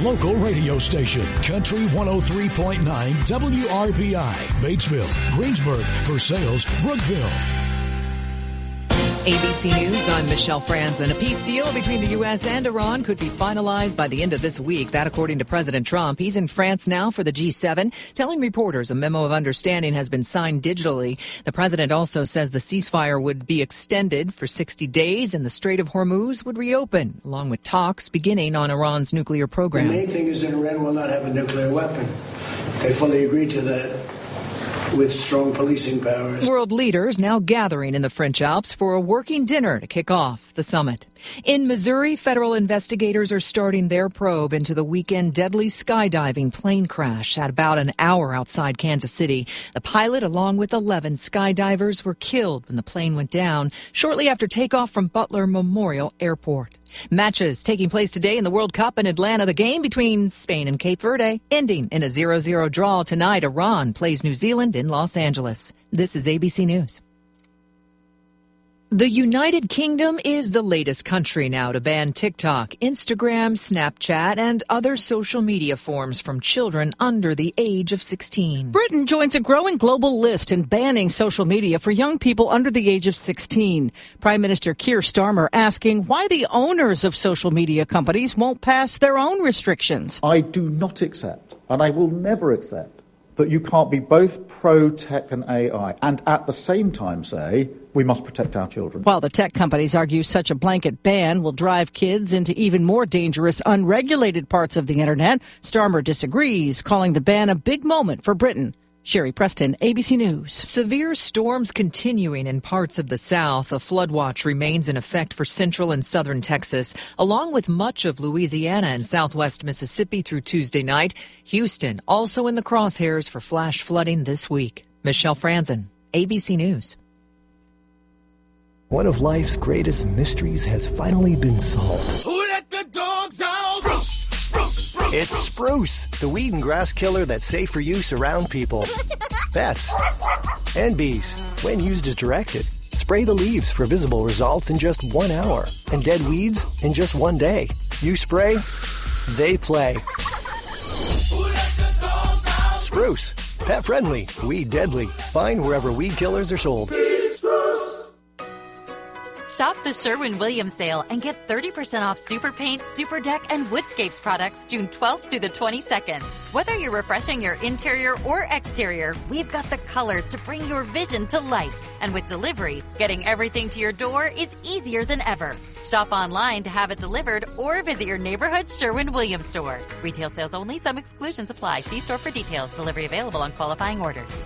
local radio station, Country 103.9 WRBI, Batesville, Greensburg, Versailles, Brookville. ABC News, I'm Michelle Franzen. A peace deal between the U.S. and Iran could be finalized by the end of this week. That according to President Trump. He's in France now for the G7, telling reporters a memo of understanding has been signed digitally. The president also says the ceasefire would be extended for 60 days and the Strait of Hormuz would reopen, along with talks beginning on Iran's nuclear program. The main thing is that Iran will not have a nuclear weapon. They fully agreed to that, with strong policing powers. World leaders now gathering in the French Alps for a working dinner to kick off the summit. In Missouri, federal investigators are starting their probe into the weekend deadly skydiving plane crash at about an hour outside Kansas City. The pilot, along with 11 skydivers, were killed when the plane went down shortly after takeoff from Butler Memorial Airport. Matches taking place today in the World Cup in Atlanta. The game between Spain and Cape Verde ending in a 0-0 draw tonight. Iran plays New Zealand in Los Angeles. This is ABC News. The United Kingdom is the latest country now to ban TikTok, Instagram, Snapchat, and other social media forms from children under the age of 16. Britain joins a growing global list in banning social media for young people under the age of 16. Prime Minister Keir Starmer asking why the owners of social media companies won't pass their own restrictions. I do not accept, and I will never accept, that you can't be both pro-tech and AI and at the same time say we must protect our children. While the tech companies argue such a blanket ban will drive kids into even more dangerous, unregulated parts of the Internet, Starmer disagrees, calling the ban a big moment for Britain. Sherry Preston, ABC News. Severe storms continuing in parts of the South. A flood watch remains in effect for central and southern Texas, along with much of Louisiana and southwest Mississippi through Tuesday night. Houston also in the crosshairs for flash flooding this week. Michelle Franzen, ABC News. One of life's greatest mysteries has finally been solved. Who let the dogs out? Spruce! It's Spruce, the weed and grass killer that's safe for use around people, pets, and bees. When used as directed, spray the leaves for visible results in just 1 hour and dead weeds in just 1 day. You spray, they play. Spruce, pet friendly, weed deadly. Find wherever weed killers are sold. Shop the Sherwin-Williams sale and get 30% off Super Paint, Super Deck, and Woodscapes products June 12th through the 22nd. Whether you're refreshing your interior or exterior, we've got the colors to bring your vision to life. And with delivery, getting everything to your door is easier than ever. Shop online to have it delivered or visit your neighborhood Sherwin-Williams store. Retail sales only. Some exclusions apply. See store for details. Delivery available on qualifying orders.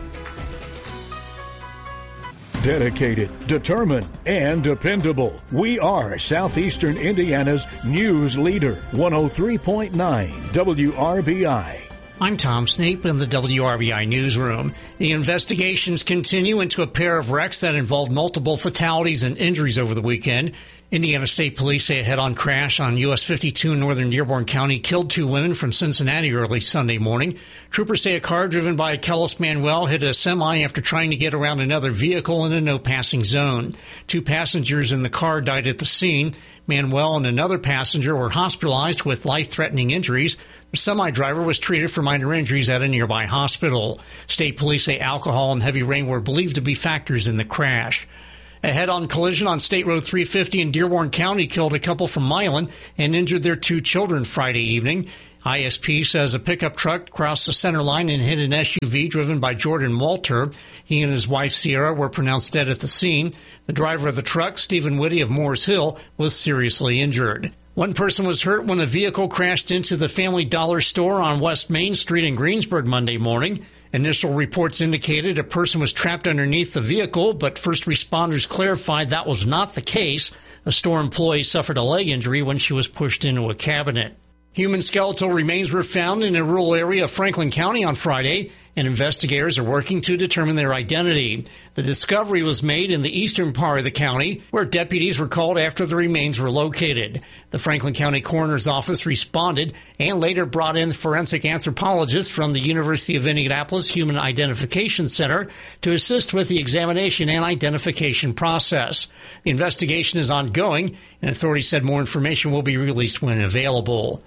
Dedicated, determined, and dependable. We are Southeastern Indiana's news leader. 103.9 WRBI. I'm Tom Snape in the WRBI newsroom. The investigations continue into a pair of wrecks that involved multiple fatalities and injuries over the weekend. Indiana State Police say a head-on crash on US 52 in northern Dearborn County killed 2 women from Cincinnati early Sunday morning. Troopers say a car driven by Kellis Manuel hit a semi after trying to get around another vehicle in a no-passing zone. 2 passengers in the car died at the scene. Manuel and another passenger were hospitalized with life-threatening injuries. The semi-driver was treated for minor injuries at a nearby hospital. State police say alcohol and heavy rain were believed to be factors in the crash. A head-on collision on State Road 350 in Dearborn County killed a couple from Milan and injured their 2 children Friday evening. ISP says a pickup truck crossed the center line and hit an SUV driven by Jordan Walter. He and his wife Sierra were pronounced dead at the scene. The driver of the truck, Stephen Whitty of Moores Hill, was seriously injured. 1 person was hurt when a vehicle crashed into the Family Dollar store on West Main Street in Greensburg Monday morning. Initial reports indicated a person was trapped underneath the vehicle, but first responders clarified that was not the case. A store employee suffered a leg injury when she was pushed into a cabinet. Human skeletal remains were found in a rural area of Franklin County on Friday, and investigators are working to determine their identity. The discovery was made in the eastern part of the county, where deputies were called after the remains were located. The Franklin County Coroner's Office responded and later brought in forensic anthropologists from the University of Indianapolis Human Identification Center to assist with the examination and identification process. The investigation is ongoing, and authorities said more information will be released when available.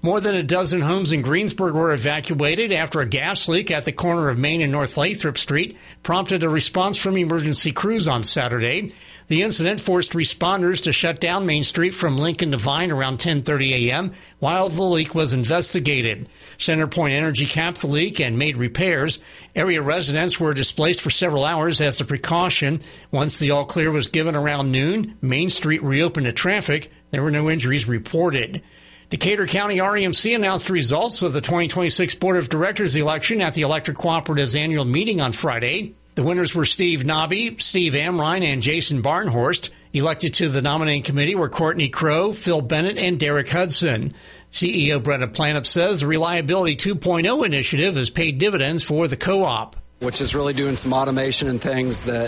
More than a dozen homes in Greensburg were evacuated after a gas leak at the corner of Main and North Lathrop Street prompted a response from emergency crews on Saturday. The incident forced responders to shut down Main Street from Lincoln to Vine around 10:30 a.m. while the leak was investigated. CenterPoint Energy capped the leak and made repairs. Area residents were displaced for several hours as a precaution. Once the all-clear was given around noon, Main Street reopened to traffic. There were no injuries reported. Decatur County REMC announced the results of the 2026 Board of Directors election at the Electric Cooperative's annual meeting on Friday. The winners were Steve Nobby, Steve Amrine, and Jason Barnhorst. Elected to the nominating committee were Courtney Crow, Phil Bennett, and Derek Hudson. CEO Brenda Planup says the Reliability 2.0 initiative has paid dividends for the co-op, which is really doing some automation and things that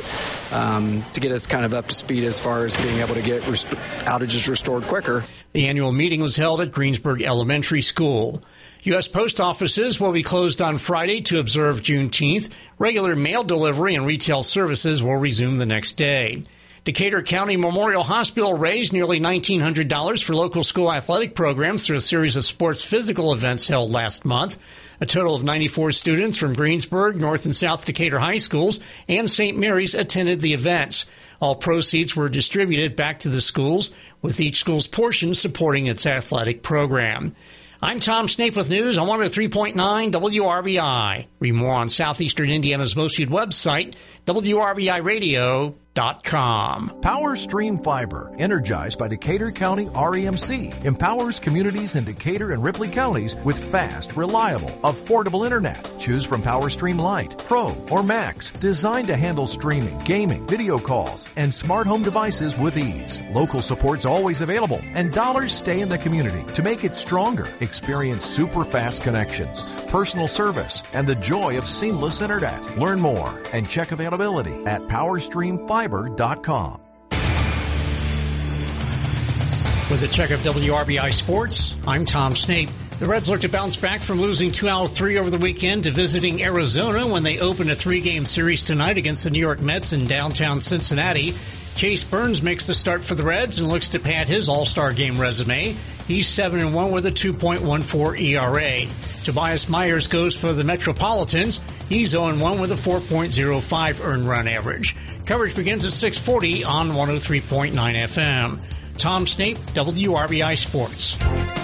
to get us kind of up to speed as far as being able to get outages restored quicker. The annual meeting was held at Greensburg Elementary School. U.S. post offices will be closed on Friday to observe Juneteenth. Regular mail delivery and retail services will resume the next day. Decatur County Memorial Hospital raised nearly $1,900 for local school athletic programs through a series of sports physical events held last month. A total of 94 students from Greensburg, North and South Decatur High Schools, and St. Mary's attended the events. All proceeds were distributed back to the schools, with each school's portion supporting its athletic program. I'm Tom Snape with news on 103.9 WRBI. Read more on Southeastern Indiana's most viewed website, WRBIRadio.com. Power Stream Fiber, energized by Decatur County REMC, empowers communities in Decatur and Ripley counties with fast, reliable, affordable internet. Choose from Power Stream Lite, Pro, or Max, designed to handle streaming, gaming, video calls, and smart home devices with ease. Local support's always available, and dollars stay in the community to make it stronger. Experience super fast connections, personal service, and the joy of seamless internet. Learn more and check availability at PowerStreamFiber.com. With a check of WRBI Sports, I'm Tom Snape. The Reds look to bounce back from losing 2 out of 3 over the weekend to visiting Arizona when they open a 3-game series tonight against the New York Mets in downtown Cincinnati. Chase Burns makes the start for the Reds and looks to pad his All-Star Game resume. He's 7-1 with a 2.14 ERA. Tobias Myers goes for the Metropolitans. He's 0-1 with a 4.05 earned run average. Coverage begins at 6:40 on 103.9 FM. Tom Snape, WRBI Sports.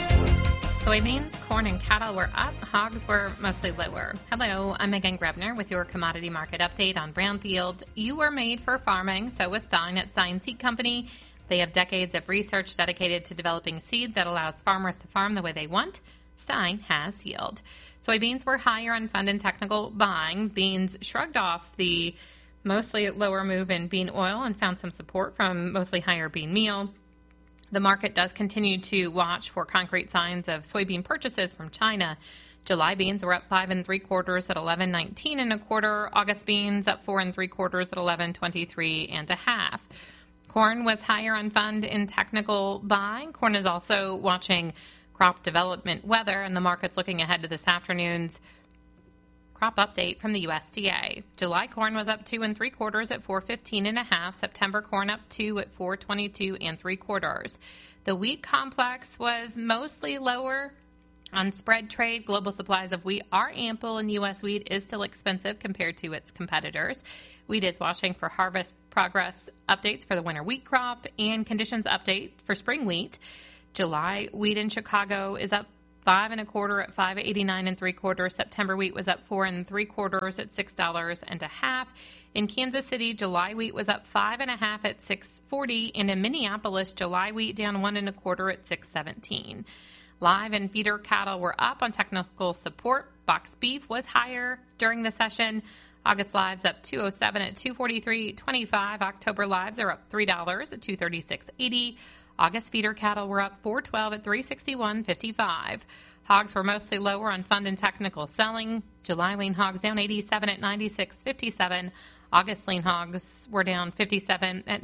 Soybeans, corn, and cattle were up. Hogs were mostly lower. Hello, I'm Megan Grebner with your commodity market update on Brownfield. You were made for farming, so was Stein at Stein Seed Company. They have decades of research dedicated to developing seed that allows farmers to farm the way they want. Stein has yield. Soybeans were higher on fund and technical buying. Beans shrugged off the mostly lower move in bean oil and found some support from mostly higher bean meal. The market does continue to watch for concrete signs of soybean purchases from China. July beans were up 5 3/4 at 11.19 1/4. August beans up 4 3/4 at 11.23 1/2. Corn was higher on fund in technical buying. Corn is also watching crop development weather, and the market's looking ahead to this afternoon's crop update from the USDA. July corn was up 2 3/4 at 4.15 1/2. September corn up 2 at 4.22 3/4. The wheat complex was mostly lower on spread trade. Global supplies of wheat are ample, and U.S. wheat is still expensive compared to its competitors. Wheat is watching for harvest progress updates for the winter wheat crop and conditions update for spring wheat. July wheat in Chicago is up 5 1/4 at 5.89 3/4. September wheat was up 4 3/4 at $6 1/2. In Kansas City, July wheat was up 5 1/2 at 6.40, and in Minneapolis, July wheat down 1 1/4 at 6.17. Live and feeder cattle were up on technical support. Box beef was higher during the session. August lives up 207 at 243.25. October lives are up $3 at 236.80. August feeder cattle were up 412 at 361.55. Hogs were mostly lower on fund and technical selling. July lean hogs down 87 at 96.57. August lean hogs were down 57 at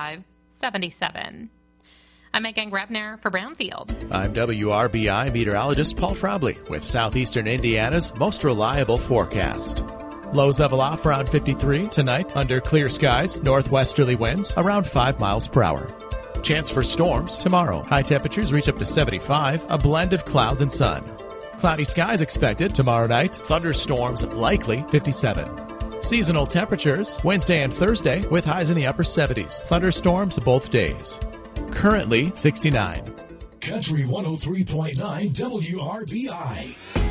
95.77. I'm Megan Grebner for Brownfield. I'm WRBI meteorologist Paul Trombley with Southeastern Indiana's most reliable forecast. Lows level off around 53 tonight under clear skies, northwesterly winds around 5 miles per hour. Chance for storms tomorrow. High temperatures reach up to 75, a blend of clouds and sun. Cloudy skies expected tomorrow night. Thunderstorms likely, 57. Seasonal temperatures Wednesday and Thursday with highs in the upper 70s. Thunderstorms both days. Currently 69. Country 103.9 WRBI.